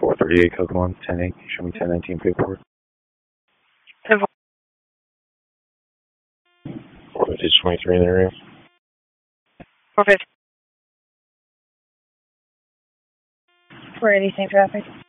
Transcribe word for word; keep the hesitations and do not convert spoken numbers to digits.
four thirty-eight, code one, ten eight. Show me ten nineteen paperwork. four fifty, twenty-three in the area. four fifty. four eighty, same traffic.